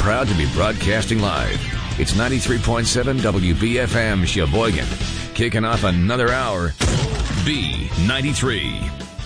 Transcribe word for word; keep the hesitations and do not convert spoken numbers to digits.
proud to be broadcasting live. It's ninety-three point seven W B F M Sheboygan. Kicking off another hour. B ninety-three.